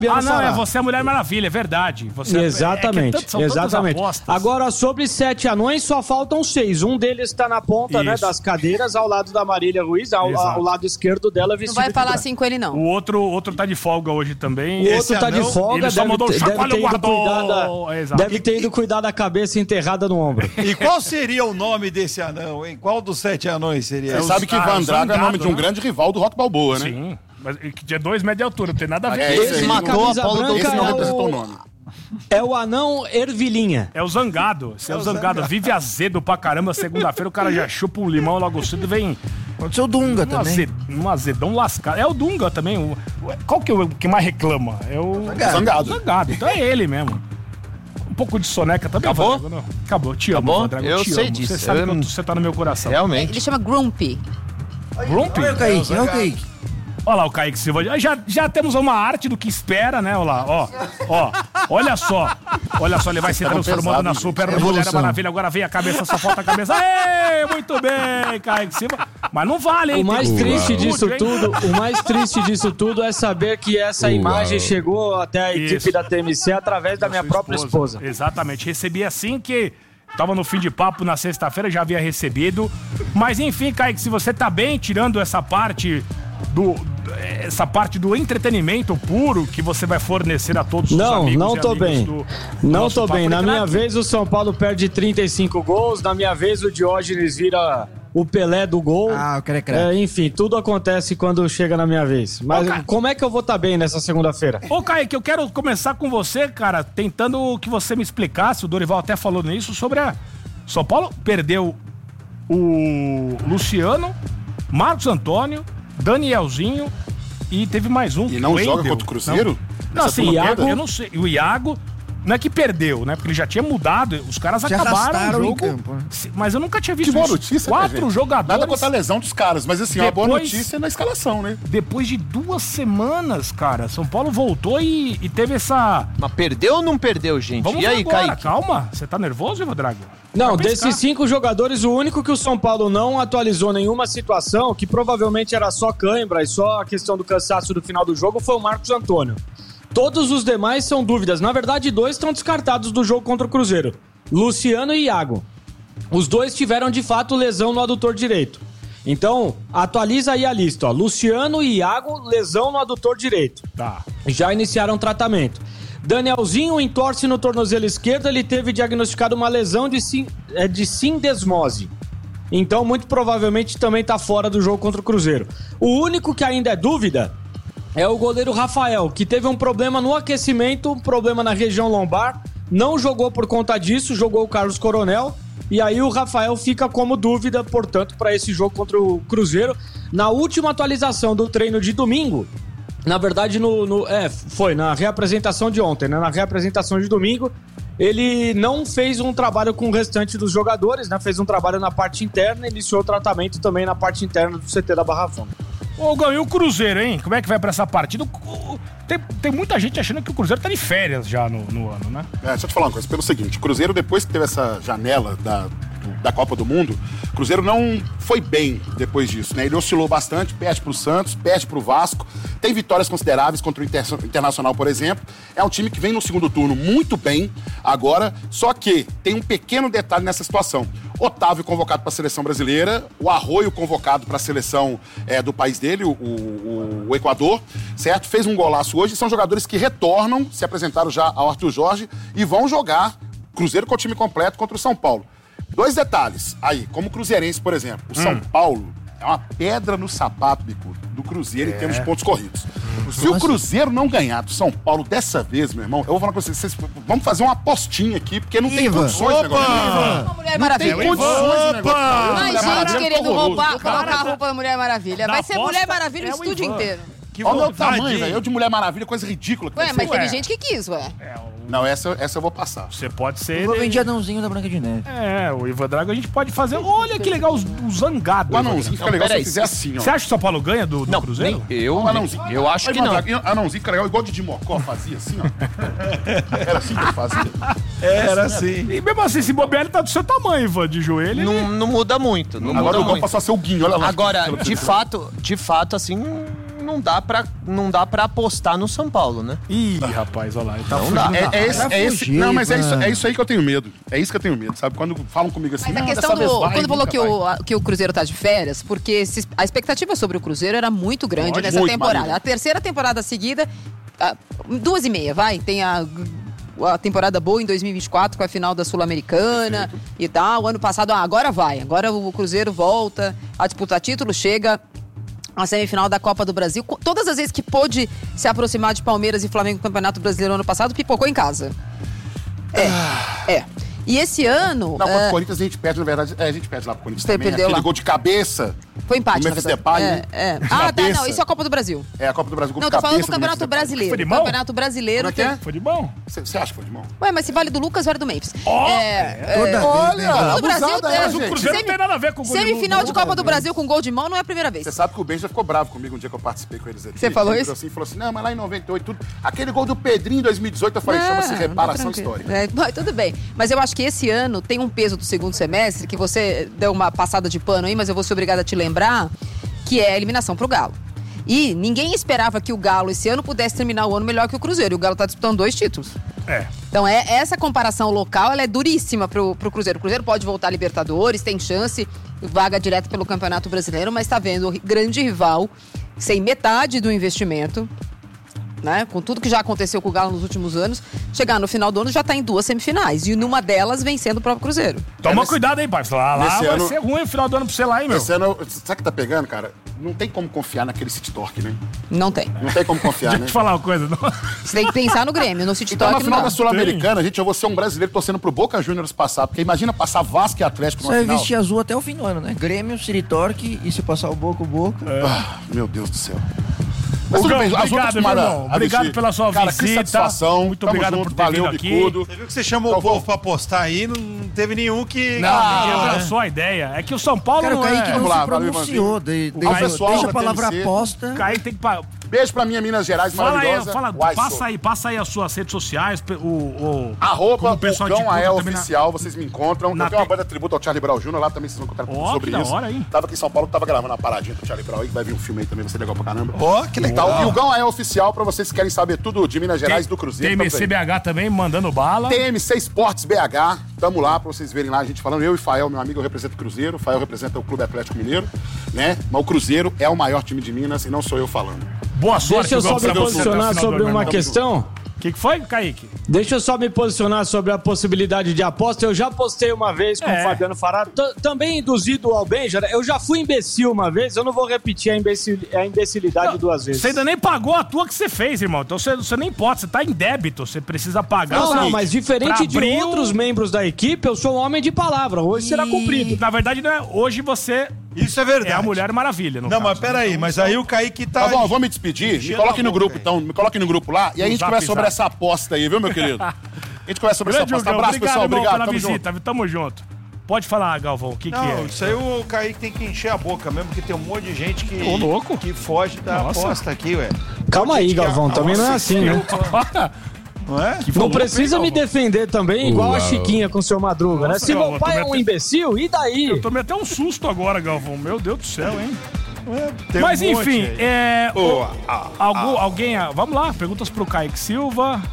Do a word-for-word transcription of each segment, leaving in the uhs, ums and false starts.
Ah, não, é você a Mulher Maravilha, é verdade. Você exatamente, é, é que são exatamente. Agora, sobre sete anões, só faltam seis. Um deles está na ponta, né, das cadeiras, ao lado da Marília Ruiz, ao, ao lado esquerdo dela, vestido. Não vai falar assim com ele, não. O outro, outro tá de folga hoje também. O outro tá de folga, ele só deve, mandou um deve, ter ido cuidar da, é, deve ter ido cuidar da cabeça enterrada no ombro. E qual seria o nome desse anão, hein? Qual dos sete anões seria? Você sabe que ah, Ivan Drago é nome de um grande rival do Rock Balboa, né? Sim. Mas que tinha dois metros de altura, não tem nada a ver. É, esse, esse matou a Paulo do Esse não representou o nome. É o anão Ervilinha. É o Zangado. Esse é, é o Zangado. Zangado. Vive azedo pra caramba. Segunda-feira o cara já chupa um limão logo cedo e vem... Pode ser o Dunga um também. Azed, um azedão lascado. É o Dunga também. O, qual que é o que mais reclama? É o Zangado. Zangado. Zangado. Então é ele mesmo. Um pouco de soneca também. Acabou? Não. Acabou. Te amo, Acabou? Drago. Eu te sei amo. disso. Você sabe eu... que você tá no meu coração. Realmente. Ele chama Grumpy. Grumpy? Olha o Kaique, olha o Kaique. Olha lá o Kaique Silva. Já, já temos uma arte do que espera, né? Olha lá, ó. Ó, olha só. Olha só, ele vai se transformando pesado, na super Mulher Maravilha. Agora vem a cabeça, só falta a cabeça. Ei, muito bem, Kaique Silva. Mas não vale, hein? O mais triste disso tudo, o mais triste disso tudo é saber que essa Uau. imagem chegou até a equipe Isso. da T M C através da, da minha própria esposa. esposa. Exatamente. Recebi assim que... Tava no fim de papo na sexta-feira, já havia recebido. Mas enfim, Kaique, se você tá bem tirando essa parte do... Essa parte do entretenimento puro que você vai fornecer a todos os não, amigos não e tô bem. do, do não tô bem. Na minha craque. vez, o São Paulo perde trinta e cinco gols. Na minha vez, o Diógenes vira o Pelé do gol. Ah, eu quero é craque. É, enfim, tudo acontece quando chega na minha vez. Mas Ô, como é que eu vou estar tá bem nessa segunda-feira? Ô, Kaique, eu quero começar com você, cara, tentando que você me explicasse, o Dorival até falou nisso, sobre a... São Paulo perdeu o Luciano, Marcos Antônio, Danielzinho e teve mais um. E não Wendel. joga contra o Cruzeiro? Não, não assim, Iago, eu não sei. O Iago não é que perdeu, né? Porque ele já tinha mudado. Os caras já acabaram o jogo. Em campo, né? Mas eu nunca tinha visto que boa isso. notícia, Quatro né, jogadores. Nada contra a lesão dos caras, mas assim, depois, uma boa notícia na escalação, né? Depois de duas semanas, cara, São Paulo voltou e, e teve essa... Mas perdeu ou não perdeu, gente? Vamos e aí, agora, Kaique? calma. Você tá nervoso, Ivan Drago? Não, desses cinco jogadores, o único que o São Paulo não atualizou nenhuma situação, que provavelmente era só cãibra e só a questão do cansaço do final do jogo, foi o Marcos Antônio. Todos os demais são dúvidas. Na verdade, dois estão descartados do jogo contra o Cruzeiro. Luciano e Iago. Os dois tiveram, de fato, lesão no adutor direito. Então, atualiza aí a lista, ó. Luciano e Iago, lesão no adutor direito. Tá. Já iniciaram tratamento. Danielzinho entorce no tornozelo esquerdo, ele teve diagnosticado uma lesão de, sim, de sindesmose. Então, muito provavelmente, também está fora do jogo contra o Cruzeiro. O único que ainda é dúvida é o goleiro Rafael, que teve um problema no aquecimento, um problema na região lombar, não jogou por conta disso, jogou o Carlos Coronel, e aí o Rafael fica como dúvida, portanto, para esse jogo contra o Cruzeiro. Na última atualização do treino de domingo, na verdade, no, no, é, foi na reapresentação de ontem, né? Na reapresentação de domingo, ele não fez um trabalho com o restante dos jogadores, né? Fez um trabalho na parte interna, iniciou o tratamento também na parte interna do C T da Barra Funda. Ô, Gão, e o Cruzeiro, hein? Como é que vai pra essa partida? Tem, tem muita gente achando que o Cruzeiro tá de férias já no, no ano, né? É, deixa eu te falar uma coisa. Pelo seguinte, o Cruzeiro, depois que teve essa janela da, da Copa do Mundo, o Cruzeiro não foi bem depois disso, né? Ele oscilou bastante, perde pro Santos, perde pro Vasco, tem vitórias consideráveis contra o Inter, Internacional, por exemplo. É um time que vem no segundo turno muito bem agora, só que tem um pequeno detalhe nessa situação. Otávio convocado para a seleção brasileira, o Arroio convocado para a seleção é, do país dele, o, o, o Equador, certo? Fez um golaço hoje, são jogadores que retornam, se apresentaram já ao Arthur Jorge e vão jogar Cruzeiro com o time completo contra o São Paulo. Dois detalhes aí, como cruzeirense, por exemplo, o hum. São Paulo é uma pedra no sapato, Bico, do Cruzeiro é. em termos de pontos corridos. Hum. Se o Cruzeiro não ganhar do São Paulo dessa vez, meu irmão, eu vou falar com vocês, vocês vamos fazer uma apostinha aqui, porque não tem Ivan. condições de negócio. Uma Mulher Maravilha. Não tem condições de negócio. Mais gente querendo roubar, colocar Cara, a roupa da Mulher Maravilha. Vai ser Mulher Maravilha é o estúdio Ivan. inteiro. Que olha o meu tamanho, velho. Eu de Mulher Maravilha, coisa ridícula. Que Ué, vai mas ser. teve Ué. gente que quis, ué. É, o... Não, essa, essa eu vou passar. Você pode ser... Eu vou vender Adãozinho da Branca de Neve. É, o Ivan Drago a gente pode fazer... Olha que legal, os, os zangados. O anãozinho fica legal se eu fizer assim, ó. Você acha que o São Paulo ganha do, do Não, Cruzeiro? nem eu, O anãozinho. eu acho Olha, que não. Drago, anãozinho fica legal, igual o Didi Mocó fazia, assim, ó. Era assim que ele fazia. Era assim. E mesmo assim, esse bobear ele tá do seu tamanho, Ivan, de joelho. Não, não muda muito. Não Agora muda o Gão muito. passou a ser o Guinho, olha lá. Agora, de fato, de fato, assim, não dá pra, não dá pra apostar no São Paulo, né? Ih, rapaz, olha lá. Ele tá Não fugindo dá. da É, é raia. esse, é esse- fugir, não, mas é isso, mano. é isso aí que eu tenho medo. É isso que eu tenho medo, sabe? Quando falam comigo assim, Mas a não, questão dessa vez do. vai, Quando falou nunca que vai. o, a- que o Cruzeiro tá de férias, porque se- a expectativa sobre o Cruzeiro era muito grande Lógico, nessa muito, temporada. Marília. A terceira temporada seguida, a- duas e meia, vai. Tem a, a temporada boa em dois mil e vinte e quatro com a final da Sul-Americana e tal. Ano passado, ah, agora vai. Agora o Cruzeiro volta a disputar título, chega a semifinal da Copa do Brasil. Co- Todas as vezes que pôde se aproximar de Palmeiras e Flamengo no Campeonato Brasileiro ano passado, pipocou em casa. É, é. E esse ano... Não, contra é, o Corinthians a gente perde, na verdade. É, a gente perde lá pro Corinthians Você também. perdeu Aquele lá. gol de cabeça. Foi empate, do na Memphis verdade. Depay, É, né? é. De Ah, tá, cabeça. não, isso é a Copa do Brasil. É a Copa do Brasil. Gol Não, de tô falando do cabeça Campeonato Memphis Depay. Brasileiro. Foi de mão? Campeonato Brasileiro. Como é que é? Foi de bom? Você você acha que foi de mão? Ué, mas se vale do Lucas, vale do Memphis. Ó, é, Toda é, vez, olha, né? Copa do Brasil, abusada, é, né, Mas o gente? Cruzeiro não tem nada a ver com o gol de Semifinal gol, de gol, Copa do gol. Brasil com gol de mão não é a primeira vez. Você sabe que o Benja ficou bravo comigo um dia que eu participei com eles aqui. Você falou Ele isso? virou assim, falou assim, não, mas lá em noventa e oito, tudo. Aquele gol do Pedrinho em dois mil e dezoito, eu falei, Não, chama-se tá reparação tranquilo. histórica. É, bom, tudo bem. Mas eu acho que esse ano tem um peso do segundo semestre que você deu uma passada de pano aí, mas eu vou ser obrigada a te lembrar, que é a eliminação pro Galo. E ninguém esperava que o Galo esse ano pudesse terminar o ano melhor que o Cruzeiro. E o Galo tá disputando dois títulos. É. Então, é, essa comparação local ela é duríssima pro, pro Cruzeiro. O Cruzeiro pode voltar a Libertadores, tem chance, vaga direta pelo Campeonato Brasileiro, mas tá vendo o grande rival sem metade do investimento, né? Com tudo que já aconteceu com o Galo nos últimos anos, chegar no final do ano já tá em duas semifinais. E numa delas vencendo o próprio Cruzeiro. Toma É, nesse- cuidado aí, pai. Lá, lá nesse vai ano- ser ruim o final do ano pra você lá, hein, meu? Esse ano, sabe o que tá pegando, cara? Não tem como confiar naquele City Torque, né? Não tem. Não tem como confiar, Deixa né? eu te falar uma coisa. Não. Você tem que pensar no Grêmio, no City Então, na Talk final não da dá. Sul-Americana, gente, eu vou ser um brasileiro torcendo pro Boca Juniors passar. Porque imagina passar Vasco e Atlético Só numa é final. vestir azul até o fim do ano, né? Grêmio, City Torque e se passar o Boca, o Boca. Ah, meu Deus do céu. Ô, Gão, as outras obrigado, acostumadas meu irmão. a Obrigado vestir. pela sua Cara, visita. que satisfação. Muito Tamo obrigado junto, por ter valeu, vindo aqui. Bicudo. Você viu que você chamou o Galvão. povo pra apostar aí, não teve nenhum que... Não, Ah, ninguém né? abraçou a ideia. É que o São Paulo Cara, o não Kaique é... não Vamos se lá, valeu, pronunciou. De, de, O pessoal deixa a da palavra T M C. aposta. O Kaique tem que... pa- Beijo pra minha Minas Gerais Fala aí, maravilhosa. fala, Uai, passa sou. aí, passa aí as suas redes sociais, o... o Arroba como o o pessoal te Cão encontra Ael também na- Oficial, vocês me encontram. na Eu tenho uma te- banda tributo ao Charlie Brown Júnior, lá também vocês vão encontrar tudo Ó, sobre que da isso. hora, hein? Tava aqui em São Paulo, tava gravando a paradinha do Charlie Brown aí, vai vir um filme aí também, vai ser legal pra caramba. Ó, que legal. Então, e o Gão Ael Oficial, pra vocês que querem saber tudo de Minas Gerais, do Cruzeiro. T M C B H também, mandando bala. T M C Esportes B H, tamo lá pra vocês verem lá a gente falando. Eu e Fael, meu amigo, eu represento o Cruzeiro, o Fael representa o Clube Atlético Mineiro, né? Mas o Cruzeiro é o maior time de Minas e não sou eu falando. Boa sorte. Deixa eu só Gão, me pra você até o posicionar final do sobre ano, meu uma irmão. questão. O que, que foi, Kaique? Deixa eu só me posicionar sobre a possibilidade de aposta. Eu já postei uma vez com É. o Fabiano Farado, T- também induzido ao Benja. Eu já fui imbecil uma vez, eu não vou repetir a, imbecil, a imbecilidade duas vezes. Você ainda nem pagou a tua que você fez, irmão. Então você, você nem pode, você tá em débito, você precisa pagar. Não, o não, seguinte, mas diferente pra de abril- outros membros da equipe, eu sou um homem de palavra. Hoje será cumprido. Na verdade, não é, hoje você Isso é verdade. é a Mulher Maravilha. No Não, caso. mas peraí, mas aí o Kaique tá... Tá bom, eu vou me despedir. Me enchendo coloque a no boca grupo, aí. então. Me coloque no grupo lá e aí a No gente zap, conversa sobre zap. essa aposta aí, viu, meu querido? A gente conversa sobre essa Grande aposta. Gão, Abraço, obrigado, pessoal. irmão, Obrigado, pela tamo junto. visita. Tamo junto. Pode falar, Galvão, o que, que Não, é? isso aí o Kaique tem que encher a boca mesmo, porque tem um monte de gente que... Ô, louco. Que foge da Nossa. aposta aqui, ué. Calma aí, Galvão, também não é assim, né? Não é? Que Não falou, precisa bem, me Galvão. defender também, igual a Chiquinha com seu Madruga, né? Nossa, Se meu Galvão, pai tô é um metendo- imbecil, e daí? Eu tomei até um susto agora, Galvão. Meu Deus do céu, hein? Tem um Mas monte enfim, aí. é. Ô, o- algum, alguém. ah, Vamos lá, perguntas pro Kaique Silva.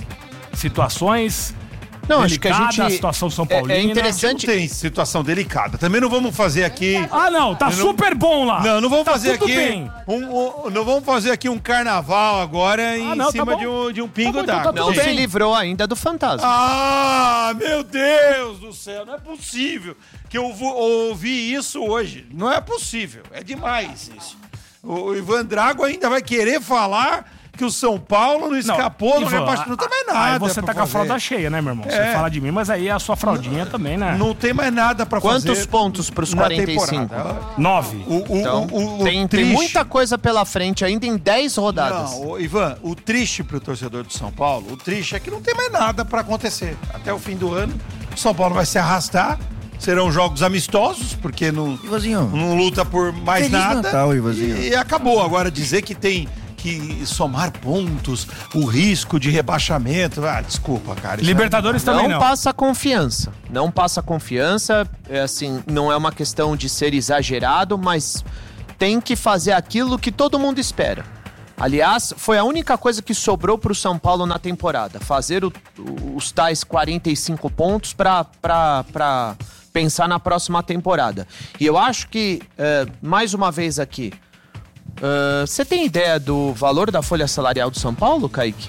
Situações. Não, acho que a delicadas, gente... situação São é- Paulina. É Não interessante... tem situação delicada. Também não vamos fazer aqui... Ah, não, tá Eu não- super bom lá. Não, não vamos Tá fazer tudo aqui bem. um, um- não vamos fazer aqui um carnaval agora em Ah, não, tá cima bom. de um, de um Tá pingo bom, então tá d'água. Não tudo se bem. livrou ainda do fantasma. Ah, meu Deus do céu, não é possível que eu vou ouvi isso hoje. Não é possível, é demais isso. O Ivan Drago ainda vai querer falar que o São Paulo não escapou, não, Ivan, rebaixou. Não tem mais nada. Aí você pra tá com a fazer. fralda cheia, né, meu irmão? Você É. fala de mim, mas aí é a sua fraldinha também, né? Não tem mais nada pra fazer. Quantos pontos pros na quarenta e cinco? temporada. Nove. O, o, Então, o, o, tem, o tem triste- muita coisa pela frente ainda em dez rodadas. Não, ô, Ivan, o triste pro torcedor do São Paulo, o triste é que não tem mais nada pra acontecer. Até o fim do ano, o São Paulo vai se arrastar, serão jogos amistosos, porque não, Ivazinho, não luta por mais Feliz nada. Natal, Ivazinho. E, e acabou. Agora dizer que tem que somar pontos, o risco de rebaixamento. Ah, desculpa, cara. isso Libertadores também não, não. passa confiança. Não passa confiança. É assim, não é uma questão de ser exagerado, mas tem que fazer aquilo que todo mundo espera. Aliás, foi a única coisa que sobrou pro São Paulo na temporada. Fazer o, os tais quarenta e cinco pontos pra, pra, pra pensar na próxima temporada. E eu acho que, uh, mais uma vez aqui, você uh, tem ideia do valor da folha salarial do São Paulo, Kaique?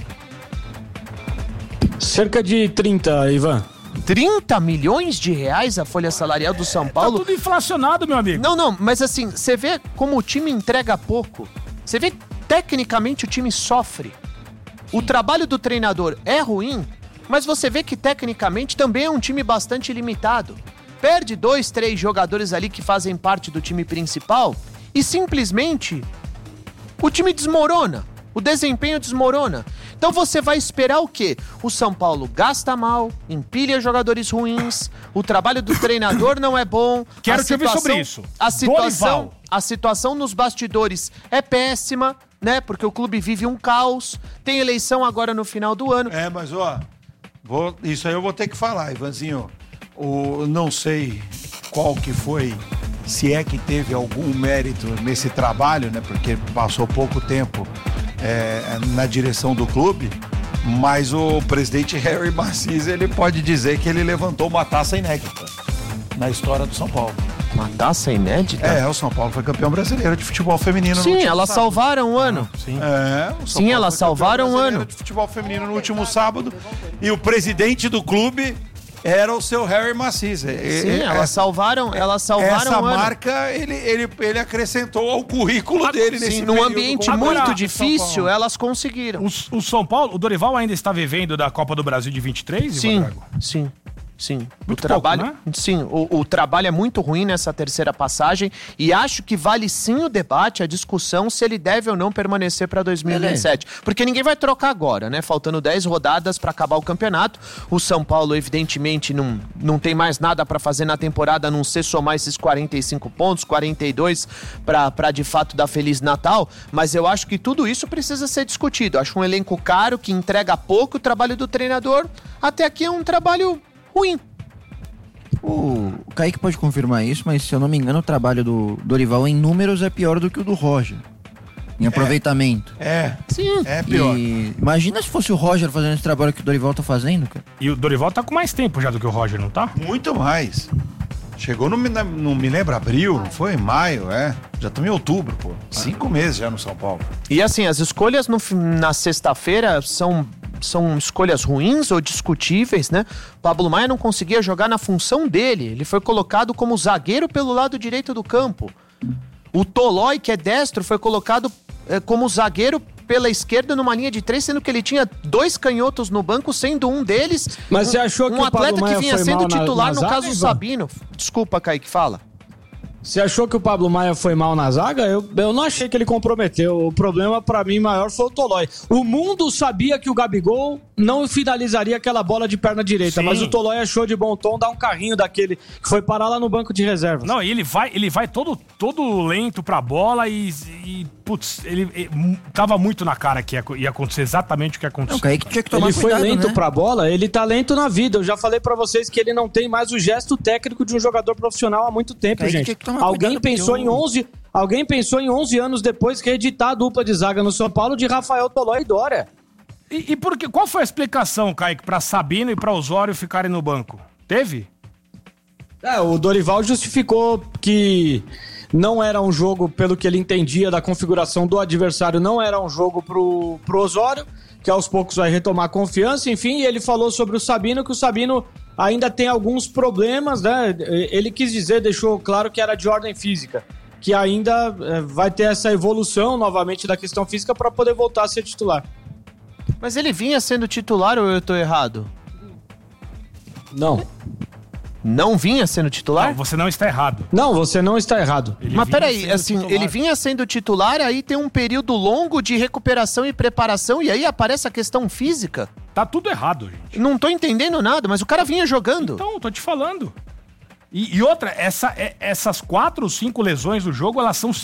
Cerca de trinta, Ivan. trinta milhões de reais a folha salarial do São Paulo? Tá tudo inflacionado, meu amigo. Não, não, mas assim, você vê como o time entrega pouco. Você vê, tecnicamente, o time sofre. O trabalho do treinador é ruim, mas você vê que, tecnicamente, também é um time bastante limitado. Perde dois, três jogadores ali que fazem parte do time principal e, simplesmente, o time desmorona. O desempenho desmorona. Então você vai esperar o quê? O São Paulo gasta mal, empilha jogadores ruins, o trabalho do treinador não é bom. Quero te ouvir sobre isso. A situação, a situação nos bastidores é péssima, né? Porque o clube vive um caos, tem eleição agora no final do ano. É, mas ó, vou, isso aí eu vou ter que falar, Ivanzinho. O, não sei qual que foi, se é que teve algum mérito nesse trabalho, né? Porque passou pouco tempo É, na direção do clube, mas o presidente Harry Macias, ele pode dizer que ele levantou uma taça inédita na história do São Paulo. Uma taça inédita? É, o São Paulo foi campeão brasileiro de futebol feminino. Sim, elas sábado. salvaram o ano. Ah, sim, é, o São sim Paulo elas salvaram o ano. De futebol feminino no último sábado, e o presidente do clube era o seu Harry Macias. Sim, e, elas essa, salvaram, elas salvaram essa o ano. marca ele, ele, ele acrescentou ao currículo dele. Sim, nesse num ambiente Agora, muito difícil, elas conseguiram. O, o São Paulo, o Dorival ainda está vivendo da Copa do Brasil de vinte e três? Sim, sim. Sim, muito o trabalho, pouco, né? sim, o, o trabalho é muito ruim nessa terceira passagem e acho que vale sim o debate, a discussão se ele deve ou não permanecer para dois mil e vinte e sete, porque ninguém vai trocar agora, né? Faltando dez rodadas para acabar o campeonato. O São Paulo evidentemente não, não tem mais nada para fazer na temporada, a não ser somar esses quarenta e cinco pontos, quarenta e dois para de fato dar Feliz Natal, mas eu acho que tudo isso precisa ser discutido. Acho um elenco caro que entrega pouco, o trabalho do treinador até aqui é um trabalho ruim. O Kaique pode confirmar isso, mas se eu não me engano o trabalho do Dorival em números é pior do que o do Roger. Em aproveitamento. É, sim, é pior. E imagina se fosse o Roger fazendo esse trabalho que o Dorival tá fazendo, cara. E o Dorival tá com mais tempo já do que o Roger, não tá? Muito mais. Chegou no, não me lembro, abril, não foi? Maio, é. Já estamos em outubro, pô. Cinco meses já no São Paulo. E assim, as escolhas no, na sexta-feira são, são escolhas ruins ou discutíveis, né? Pablo Maia não conseguia jogar na função dele. Ele foi colocado como zagueiro pelo lado direito do campo. O Tolói, que é destro, foi colocado é, como zagueiro pela esquerda numa linha de três, sendo que ele tinha dois canhotos no banco, sendo um deles Mas um, você achou um que o atleta Pablo Maia que vinha foi sendo mal na- titular, na no zaga, caso o Ivan? Sabino. Desculpa, Kaique, fala. Você achou que o Pablo Maia foi mal na zaga? Eu, eu não achei que ele comprometeu. O problema pra mim maior foi o Tolói. O mundo sabia que o Gabigol não finalizaria aquela bola de perna direita, Sim. mas o Tolói achou de bom tom dar um carrinho daquele que foi parar lá no banco de reservas. Não, e ele vai, ele vai todo, todo lento pra bola e, e putz, ele, ele tava muito na cara que ia, ia acontecer exatamente o que aconteceu. Não, o Kaique tinha que tomar Ele foi cuidado, lento né? pra bola, ele tá lento na vida. Eu já falei pra vocês que ele não tem mais o gesto técnico de um jogador profissional há muito tempo, Kaique gente. tinha que tomar Alguém cuidado, pensou porque em eu- onze, alguém pensou em onze anos depois que editar a dupla de zaga no São Paulo de Rafael Tolói e Dória. E, e por que, qual foi a explicação, Kaique, pra Sabino e pra Osório ficarem no banco? Teve? É, o Dorival justificou que não era um jogo, pelo que ele entendia da configuração do adversário, não era um jogo pro, pro Osório, que aos poucos vai retomar confiança, enfim, e ele falou sobre o Sabino, que o Sabino ainda tem alguns problemas, né? Ele quis dizer, deixou claro que era de ordem física, que ainda é, vai ter essa evolução novamente da questão física para poder voltar a ser titular. Mas ele vinha sendo titular ou eu tô errado? Não. Não vinha sendo titular? Não, você não está errado. Não, você não está errado. Ele Mas vinha peraí, sendo assim, titular. ele vinha sendo titular, aí tem um período longo de recuperação e preparação, e aí aparece a questão física? Tá tudo errado, gente. Não tô entendendo nada, mas o cara vinha jogando. Então, tô te falando. E, e outra, essa, é- essas quatro ou cinco lesões do jogo, elas são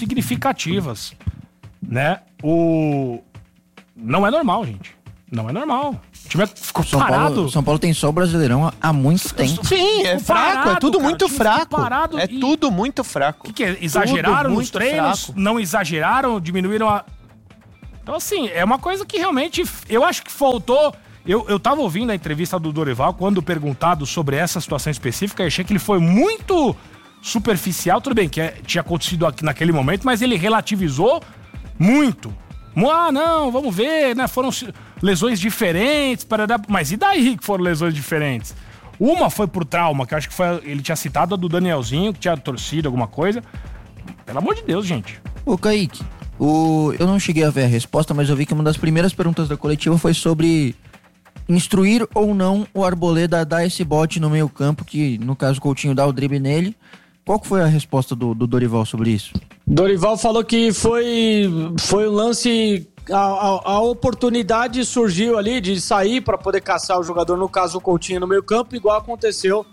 significativas, né? O... Não é normal, gente. Não é normal. O time ficou São parado. Paulo, São Paulo tem só o Brasileirão há, há muito tempo. Sim, é Ficou fraco, parado, é tudo cara, muito o time ficou fraco. parado É e- tudo muito fraco. O que, que é? Exageraram Tudo nos muito treinos? fraco. Não exageraram? Diminuíram a... Então, assim, é uma coisa que realmente... Eu acho que faltou... Eu, eu tava ouvindo a entrevista do Dorival, quando perguntado sobre essa situação específica, eu achei que ele foi muito superficial. Tudo bem que é, tinha acontecido aqui naquele momento, mas ele relativizou muito. Ah, não, vamos ver, né? Foram lesões diferentes, parará. Mas e daí que foram lesões diferentes? Uma foi por trauma, que eu acho que foi, ele tinha citado a do Danielzinho, que tinha torcido alguma coisa. Pelo amor de Deus, gente. Ô, Kaique, o... eu não cheguei a ver a resposta, mas eu vi que uma das primeiras perguntas da coletiva foi sobre instruir ou não o Arboleda a dar esse bote no meio campo, que no caso o Coutinho dá o drible nele. Qual que foi a resposta do, do Dorival sobre isso? Dorival falou que foi, foi um lance... A, a, a oportunidade surgiu ali de sair para poder caçar o jogador, no caso o Coutinho no meio campo, igual aconteceu,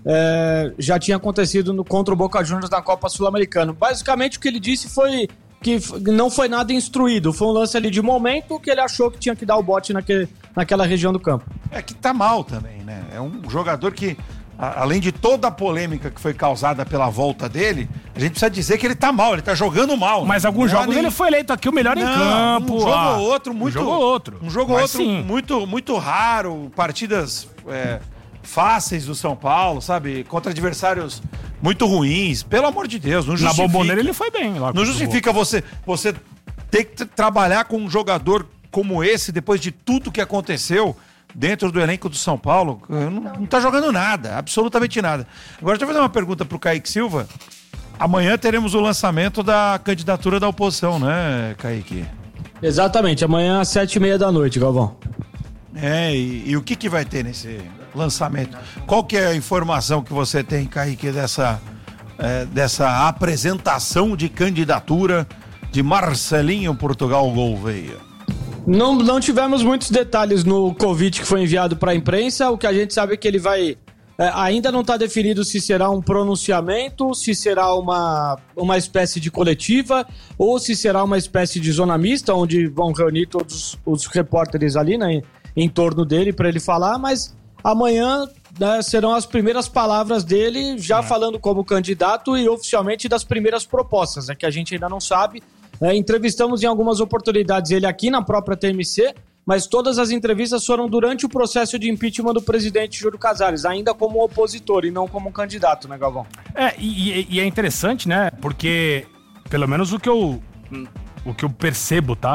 é, já tinha acontecido no, contra o Boca Juniors na Copa Sul-Americana. Basicamente o que ele disse foi que não foi nada instruído, foi um lance ali de momento que ele achou que tinha que dar o bote naquele, naquela região do campo. É que tá mal também, né? É um jogador que, a, além de toda a polêmica que foi causada pela volta dele, a gente precisa dizer que ele tá mal, ele tá jogando mal. Mas né? alguns Não há jogos nem- ele foi eleito aqui o melhor em Não, campo. Um jogo ah, ou outro muito. Um jogo ou outro. Um jogo ou Mas outro sim. muito, muito raro, partidas é, fáceis do São Paulo, sabe? Contra adversários muito ruins. Pelo amor de Deus, não Na justifica. Bomboneira ele foi bem. Lá Não contra o justifica você, você ter que t- trabalhar com um jogador como esse, depois de tudo que aconteceu dentro do elenco do São Paulo. Não, não tá jogando nada, absolutamente nada. Agora, deixa eu fazer uma pergunta pro Kaique Silva. Amanhã teremos o lançamento da candidatura da oposição, né, Kaique? Exatamente, amanhã às sete e meia da noite, Galvão. É, e, e o que que vai ter nesse lançamento? Qual que é a informação que você tem, Kaique, dessa, é, dessa apresentação de candidatura de Marcelinho Portugal Gouveia? Não, não tivemos muitos detalhes no convite que foi enviado para a imprensa. O que a gente sabe é que ele vai... é, ainda não está definido se será um pronunciamento, se será uma, uma espécie de coletiva ou se será uma espécie de zona mista, onde vão reunir todos os repórteres ali, né, em torno dele para ele falar, mas amanhã, né, serão as primeiras palavras dele, já é. falando como candidato e oficialmente das primeiras propostas, é que a gente ainda não sabe. É, entrevistamos em algumas oportunidades ele aqui na própria T M C, mas todas as entrevistas foram durante o processo de impeachment do presidente Júlio Casares, ainda como opositor e não como candidato, né, Galvão? É, e, e é interessante, né? Porque, pelo menos o que eu, o que eu percebo, tá?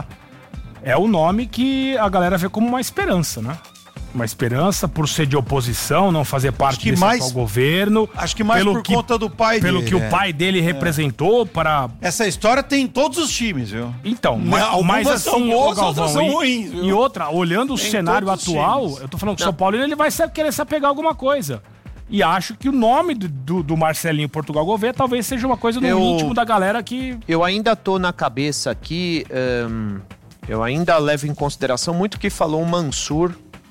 É o nome que a galera vê como uma esperança, né? Uma esperança por ser de oposição, não fazer parte que desse mais- atual governo. Acho que mais pelo por que- conta do pai Pelo dele. que é. o pai dele representou para... Essa história tem em todos os times, viu? Então, Não, mas, algumas mas são assim, boas, ô, Galvão, outras são e, ruins, viu? e outra, olhando o Tem cenário todos os atual, times. eu tô falando que o São Paulo ele vai se- querer se apegar a alguma coisa. E acho que o nome do, do, do Marcelinho Portugal Gouveia talvez seja uma coisa no Eu- íntimo da galera que... Eu ainda tô na cabeça aqui, hum, eu ainda levo em consideração muito o que falou o Mansur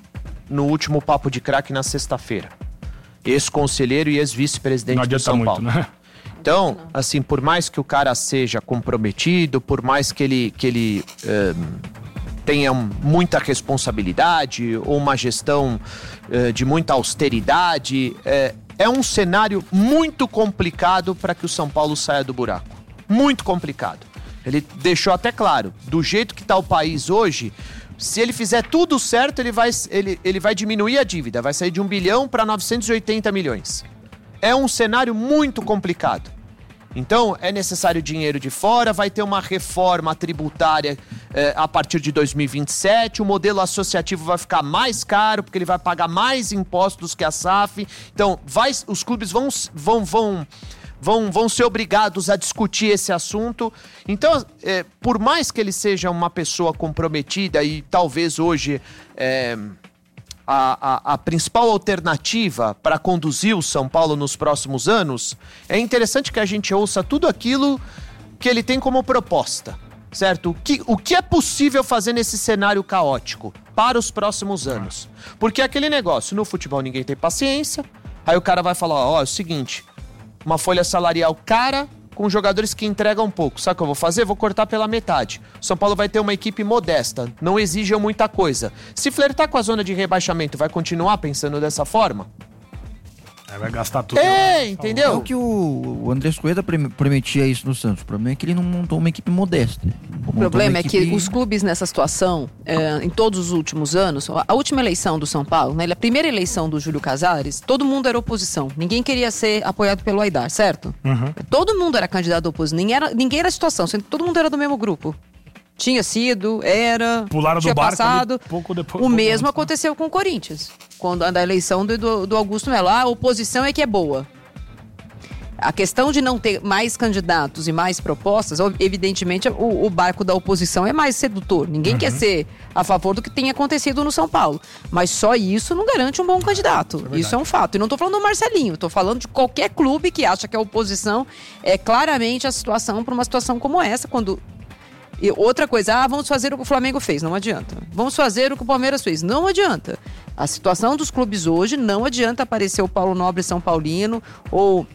no último Papo de Craque na sexta-feira. Ex-conselheiro e ex-vice-presidente Não do adianta São muito, Paulo. né? Então, assim, por mais que o cara seja comprometido, por mais que ele, que ele hum, tenha muita responsabilidade ou uma gestão eh, de muita austeridade, eh, é um cenário muito complicado para que o São Paulo saia do buraco. Muito complicado. Ele deixou até claro, do jeito que está o país hoje, se ele fizer tudo certo, ele vai, ele, ele vai diminuir a dívida, vai sair de um bilhão para novecentos e oitenta milhões. É um cenário muito complicado. Então, é necessário dinheiro de fora, vai ter uma reforma tributária eh, a partir de dois mil e vinte e sete, o modelo associativo vai ficar mais caro, porque ele vai pagar mais impostos que a S A F. Então, vai, os clubes vão, vão, vão, vão, vão ser obrigados a discutir esse assunto. Então, eh, por mais que ele seja uma pessoa comprometida e talvez hoje... Eh, A, a, a principal alternativa para conduzir o São Paulo nos próximos anos, é interessante que a gente ouça tudo aquilo que ele tem como proposta, certo? O que, o que é possível fazer nesse cenário caótico para os próximos anos? Porque aquele negócio, no futebol ninguém tem paciência, aí o cara vai falar, ó, é o seguinte, uma folha salarial cara, com jogadores que entregam pouco. Sabe o que eu vou fazer? Vou cortar pela metade. O São Paulo vai ter uma equipe modesta, não exijam muita coisa. Se flertar com a zona de rebaixamento, vai continuar pensando dessa forma? É, vai gastar tudo. É, entendeu? É o que o, o Andrés Coelho prometia isso no Santos. O problema é que ele não montou uma equipe modesta. O problema é que os clubes nessa situação, é, em todos os últimos anos, a última eleição do São Paulo, né, a primeira eleição do Júlio Casares, todo mundo era oposição. Ninguém queria ser apoiado pelo Aidar, certo? Uhum. Todo mundo era candidato à oposição. Ninguém era, ninguém era a situação, sendo que todo mundo era do mesmo grupo. Tinha sido, era, Pularam tinha do barco passado. Ali, pouco depois, o pouco mesmo antes, aconteceu com o Corinthians. Quando a da eleição do, do, do Augusto Melo. Ah, a oposição é que é boa. A questão de não ter mais candidatos e mais propostas, evidentemente o, o barco da oposição é mais sedutor. Ninguém uhum. quer ser a favor do que tem acontecido no São Paulo. Mas só isso não garante um bom candidato. É isso é um fato. E não estou falando do Marcelinho, estou falando de qualquer clube que acha que a oposição é claramente a situação para uma situação como essa, quando... E outra coisa, ah, vamos fazer o que o Flamengo fez, não adianta. Vamos fazer o que o Palmeiras fez, não adianta. A situação dos clubes hoje, não adianta aparecer o Paulo Nobre São Paulino ou,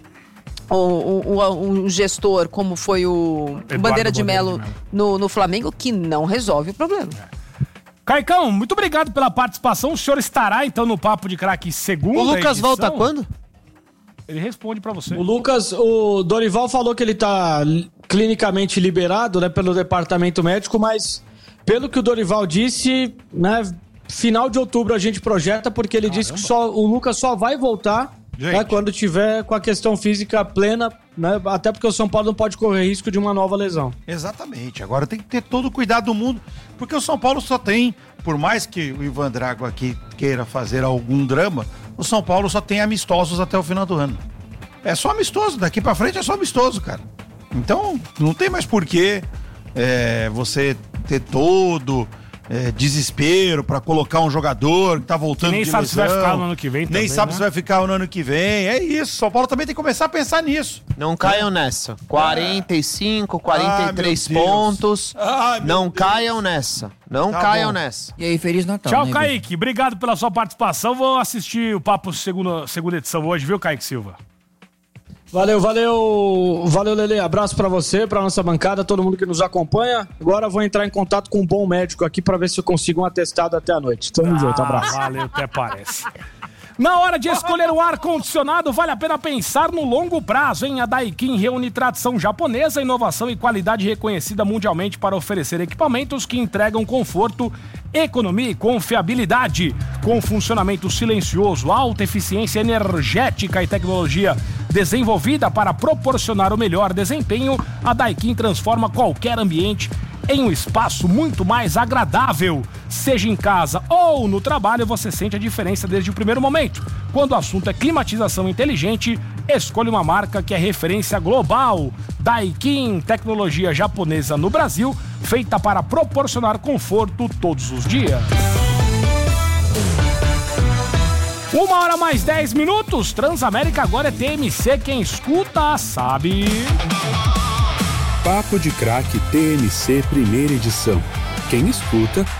ou um, um, um gestor como foi o Eduardo Bandeira de Melo no, no Flamengo, que não resolve o problema. É. Caicão, muito obrigado pela participação. O senhor estará então no Papo de Craque segunda O Lucas edição. volta quando? Ele responde pra você. O Lucas, o Dorival falou que ele tá clinicamente liberado, né, pelo departamento médico, mas pelo que o Dorival disse, né, final de outubro a gente projeta, porque ele Caramba. disse que só, o Lucas só vai voltar, né, quando tiver com a questão física plena, né, até porque o São Paulo não pode correr risco de uma nova lesão. Exatamente. Agora tem que ter todo o cuidado do mundo, porque o São Paulo só tem, por mais que o Ivan Drago aqui queira fazer algum drama, o São Paulo só tem amistosos até o final do ano. É só amistoso, daqui pra frente é só amistoso, cara. Então, não tem mais porquê é, você ter todo é, desespero pra colocar um jogador que tá voltando de lesão. Nem sabe se vai ficar no ano que vem também, Nem sabe né? se vai ficar no ano que vem. É isso, São Paulo também tem que começar a pensar nisso. Não caiam nessa. quarenta e cinco, quarenta e três ah, pontos. Ah, não Deus. caiam nessa. Não Tá caiam bom. nessa. E aí, Feliz Natal. Tchau, né, Kaique. Obrigado pela sua participação. Vou assistir o Papo segunda, segunda edição hoje, viu, Kaique Silva? Valeu, valeu, valeu, Lele. Abraço pra você, pra nossa bancada, todo mundo que nos acompanha. Agora vou entrar em contato com um bom médico aqui pra ver se eu consigo um atestado até a noite. Tamo ah, junto, abraço. Valeu, até parece. Na hora de escolher um ar-condicionado, vale a pena pensar no longo prazo, hein? A Daikin reúne tradição japonesa, inovação e qualidade reconhecida mundialmente para oferecer equipamentos que entregam conforto, economia e confiabilidade. Com funcionamento silencioso, alta eficiência energética e tecnologia desenvolvida para proporcionar o melhor desempenho, a Daikin transforma qualquer ambiente em um espaço muito mais agradável. Seja em casa ou no trabalho, você sente a diferença desde o primeiro momento. Quando o assunto é climatização inteligente, escolha uma marca que é referência global. Daikin, tecnologia japonesa no Brasil, feita para proporcionar conforto todos os dias. Uma hora mais dez minutos, Transamérica agora é T M C, quem escuta sabe... Papo de Craque T M C primeira edição. Quem escuta